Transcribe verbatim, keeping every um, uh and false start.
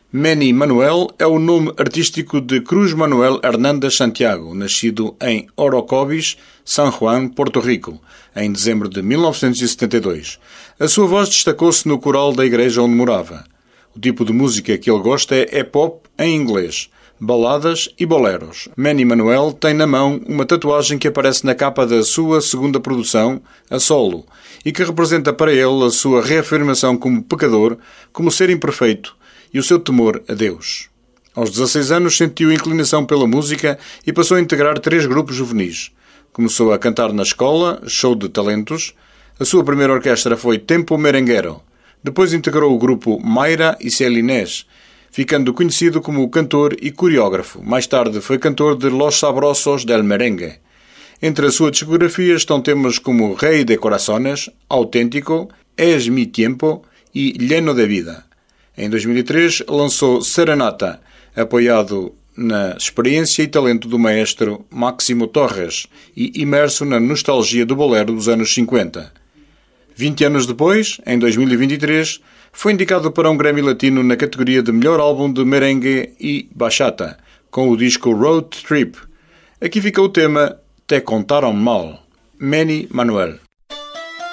Manny Manuel é o nome artístico de Cruz Manuel Hernández Santiago, nascido em Orocovis, San Juan, Porto Rico, em dezembro de mil novecentos e setenta e dois. A sua voz destacou-se no coral da igreja onde morava. O tipo de música que ele gosta é pop em inglês, baladas e boleros. Manny Manuel tem na mão uma tatuagem que aparece na capa da sua segunda produção, a solo, e que representa para ele a sua reafirmação como pecador, como ser imperfeito, e o seu temor a Deus. Aos dezasseis anos sentiu inclinação pela música e passou a integrar três grupos juvenis. Começou a cantar na escola, show de talentos. A sua primeira orquestra foi Tempo Merenguero. Depois integrou o grupo Mayra e Celinés, ficando conhecido como cantor e coreógrafo. Mais tarde foi cantor de Los Sabrosos del Merengue. Entre a sua discografia estão temas como Rei de Corazones, Auténtico, Es mi Tiempo e Lleno de Vida. Em dois mil e três lançou Serenata, apoiado na experiência e talento do maestro Máximo Torres e imerso na nostalgia do bolero dos anos cinquenta. Vinte anos depois, em dois mil e vinte e três, foi indicado para um Grammy Latino na categoria de melhor álbum de merengue e bachata, com o disco Road Trip. Aqui fica o tema Te Contaron Mal, Manny Manuel.